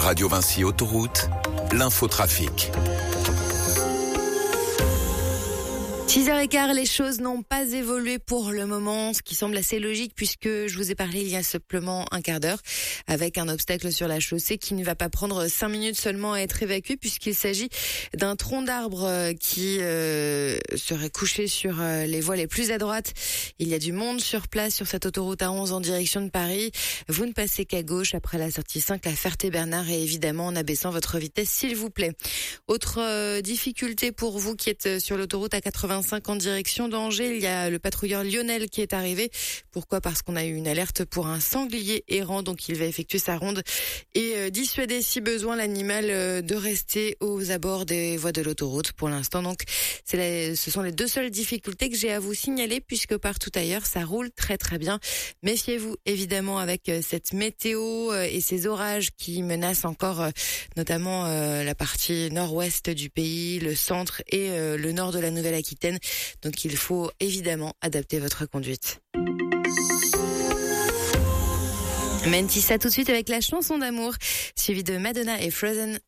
Radio Vinci Autoroute, l'infotrafic. 6h15, les choses n'ont pas évolué pour le moment, ce qui semble assez logique puisque je vous ai parlé il y a simplement un quart d'heure avec un obstacle sur la chaussée qui ne va pas prendre 5 minutes seulement à être évacué puisqu'il s'agit d'un tronc d'arbre qui serait couché sur les voies les plus à droite. Il y a du monde sur place sur cette autoroute A11 en direction de Paris. Vous ne passez qu'à gauche après la sortie 5 à Ferté-Bernard et évidemment en abaissant votre vitesse s'il vous plaît. Autre difficulté pour vous qui êtes sur l'autoroute A85 en direction d'Angers, il y a le patrouilleur Lionel qui est arrivé. Pourquoi ? Parce qu'on a eu une alerte pour un sanglier errant, donc il va effectuer sa ronde et dissuader si besoin l'animal de rester aux abords des voies de l'autoroute. Pour l'instant, donc, ce sont les deux seules difficultés que j'ai à vous signaler puisque partout ailleurs, ça roule très très bien. Méfiez-vous évidemment avec cette météo et ces orages qui menacent encore notamment la partie nord-ouest du pays, le centre et le nord de la Nouvelle-Aquitaine. Donc il faut évidemment adapter votre conduite. Mentissa tout de suite avec la chanson d'amour, suivie de Madonna et Frozen.